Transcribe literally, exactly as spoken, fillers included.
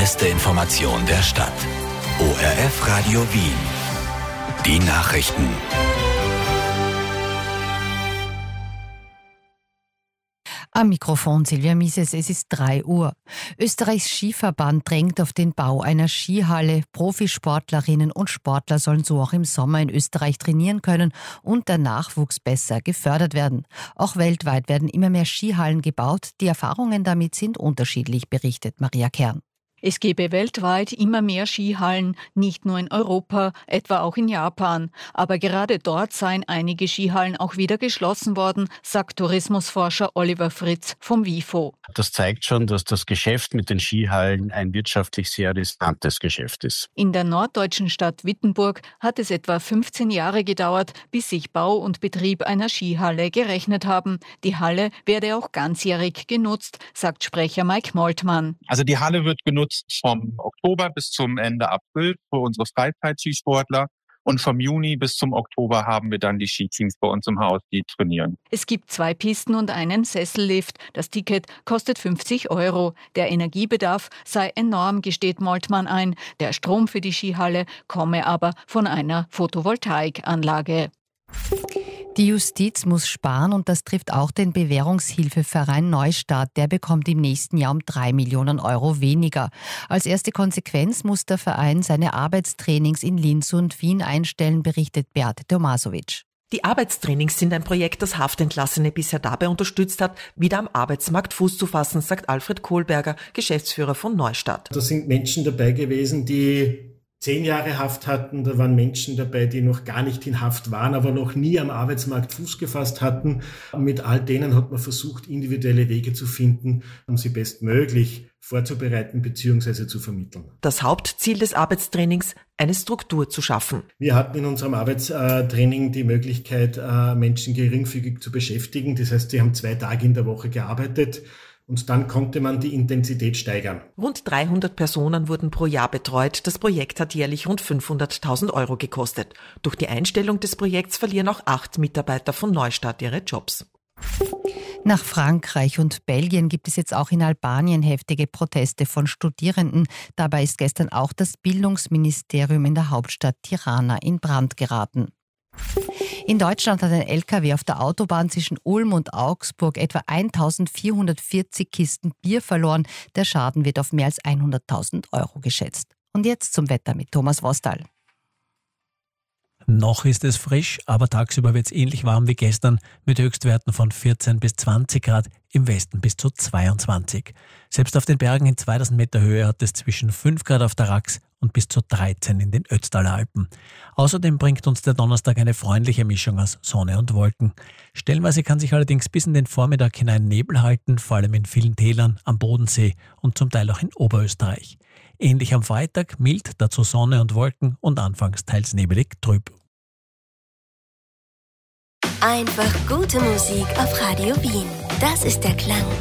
beste Information der Stadt. O R F Radio Wien. Die Nachrichten. Am Mikrofon Silvia Mises, es ist drei Uhr. Österreichs Skiverband drängt auf den Bau einer Skihalle. Profisportlerinnen und Sportler sollen so auch im Sommer in Österreich trainieren können und der Nachwuchs besser gefördert werden. Auch weltweit werden immer mehr Skihallen gebaut. Die Erfahrungen damit sind unterschiedlich, berichtet Maria Kern. Es gebe weltweit immer mehr Skihallen, nicht nur in Europa, etwa auch in Japan. Aber gerade dort seien einige Skihallen auch wieder geschlossen worden, sagt Tourismusforscher Oliver Fritz vom WIFO. Das zeigt schon, dass das Geschäft mit den Skihallen ein wirtschaftlich sehr riskantes Geschäft ist. In der norddeutschen Stadt Wittenburg hat es etwa fünfzehn Jahre gedauert, bis sich Bau und Betrieb einer Skihalle gerechnet haben. Die Halle werde auch ganzjährig genutzt, sagt Sprecher Mike Moltmann. Also die Halle wird genutzt vom Oktober bis zum Ende April für unsere Freizeitskisportler. Und vom Juni bis zum Oktober haben wir dann die Skiteams bei uns im Haus, die trainieren. Es gibt zwei Pisten und einen Sessellift. Das Ticket kostet fünfzig Euro. Der Energiebedarf sei enorm, gesteht Moltmann ein. Der Strom für die Skihalle komme aber von einer Photovoltaikanlage. Die Justiz muss sparen und das trifft auch den Bewährungshilfeverein Neustadt. Der bekommt im nächsten Jahr um drei Millionen Euro weniger. Als erste Konsequenz muss der Verein seine Arbeitstrainings in Linz und Wien einstellen, berichtet Beate Tomasovic. Die Arbeitstrainings sind ein Projekt, das Haftentlassene bisher dabei unterstützt hat, wieder am Arbeitsmarkt Fuß zu fassen, sagt Alfred Kohlberger, Geschäftsführer von Neustadt. Da sind Menschen dabei gewesen, die zehn Jahre Haft hatten, da waren Menschen dabei, die noch gar nicht in Haft waren, aber noch nie am Arbeitsmarkt Fuß gefasst hatten. Mit all denen hat man versucht, individuelle Wege zu finden, um sie bestmöglich vorzubereiten bzw. zu vermitteln. Das Hauptziel des Arbeitstrainings, eine Struktur zu schaffen. Wir hatten in unserem Arbeitstraining die Möglichkeit, Menschen geringfügig zu beschäftigen. Das heißt, sie haben zwei Tage in der Woche gearbeitet. Und dann konnte man die Intensität steigern. Rund dreihundert Personen wurden pro Jahr betreut. Das Projekt hat jährlich rund fünfhunderttausend Euro gekostet. Durch die Einstellung des Projekts verlieren auch acht Mitarbeiter von Neustadt ihre Jobs. Nach Frankreich und Belgien gibt es jetzt auch in Albanien heftige Proteste von Studierenden. Dabei ist gestern auch das Bildungsministerium in der Hauptstadt Tirana in Brand geraten. In Deutschland hat ein L K W auf der Autobahn zwischen Ulm und Augsburg etwa eintausendvierhundertvierzig Kisten Bier verloren. Der Schaden wird auf mehr als hunderttausend Euro geschätzt. Und jetzt zum Wetter mit Thomas Wostal. Noch ist es frisch, aber tagsüber wird es ähnlich warm wie gestern mit Höchstwerten von vierzehn bis zwanzig Grad, im Westen bis zu zweiundzwanzig. Selbst auf den Bergen in zweitausend Meter Höhe hat es zwischen fünf Grad auf der Rax und bis zu dreizehn in den Ötztaler Alpen. Außerdem bringt uns der Donnerstag eine freundliche Mischung aus Sonne und Wolken. Stellenweise kann sich allerdings bis in den Vormittag hinein Nebel halten, vor allem in vielen Tälern, am Bodensee und zum Teil auch in Oberösterreich. Ähnlich am Freitag, mild, dazu Sonne und Wolken und anfangs teils nebelig trüb. Einfach gute Musik auf Radio Wien. Das ist der Klang